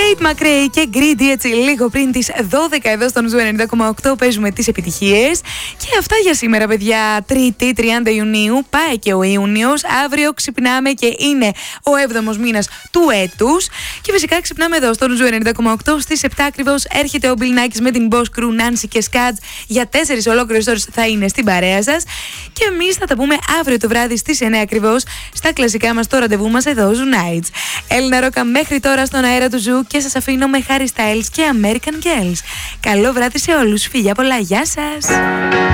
Tate McRae και Greedy, έτσι λίγο πριν τις 12 εδώ στον Ζου 90,8 παίζουμε τις επιτυχίες. Και αυτά για σήμερα, παιδιά. Τρίτη, 30 Ιουνίου, πάει και ο Ιούνιος. Αύριο ξυπνάμε και είναι ο 7ος μήνας του έτους. Και φυσικά ξυπνάμε εδώ στον Ζου 90,8. Στις 7 ακριβώς έρχεται ο Bill Nackis με την Boss Crew, Nancy και Scats. Για 4 ολόκληρες ώρες θα είναι στην παρέα σας. Και εμείς θα τα πούμε αύριο το βράδυ στις 9 ακριβώς στα κλασικά μας, το ραντεβού μας εδώ, Zoo Nights. Έλληνα Ρόκα μέχρι τώρα στον αέρα του Ζου και σας αφήνω με Harry Styles και American Girls. Καλό βράδυ σε όλους. Φιλιά πολλά. Γεια σας.